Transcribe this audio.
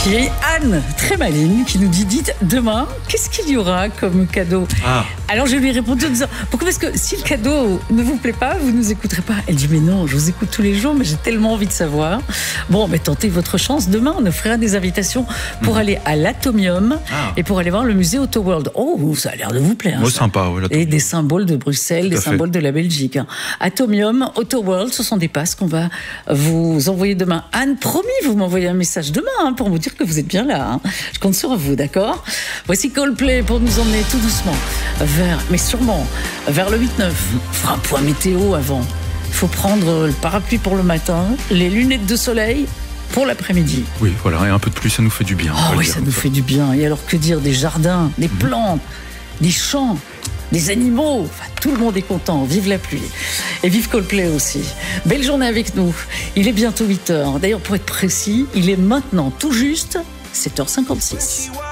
qui est Anne, très maligne, qui nous dit, dites, demain, qu'est-ce qu'il y aura comme cadeau? Alors je lui ai répondu en disant, pourquoi? Parce que si le cadeau ne vous plaît pas, vous ne nous écouterez pas. Elle dit, mais non, je vous écoute tous les jours, mais j'ai tellement envie de savoir. Bon, mais tentez votre chance. Demain, on offrira des invitations pour aller à l'Atomium et pour aller voir le musée Autoworld. Oh, ça a l'air de vous plaire. Moi, sympa, ouais. Et des symboles de Bruxelles, des symboles de la Belgique. Atomium, Autoworld, ce sont des passes qu'on va vous envoyer demain. Anne, promis, vous m'envoyez un message demain pour vous dire que vous êtes bien là. Je compte sur vous, d'accord? Voici Coldplay pour nous emmener tout doucement mais sûrement, vers le 8-9. On fera un point météo avant. Il faut prendre le parapluie pour le matin, les lunettes de soleil pour l'après-midi. Oui, voilà, et un peu de pluie, ça nous fait du bien. Oh oui, ça nous fait du bien. Et alors, que dire des jardins, des plantes, des champs, des animaux? Enfin, tout le monde est content. Vive la pluie. Et vive Coldplay aussi. Belle journée avec nous. Il est bientôt 8h. D'ailleurs, pour être précis, il est maintenant tout juste 7h56.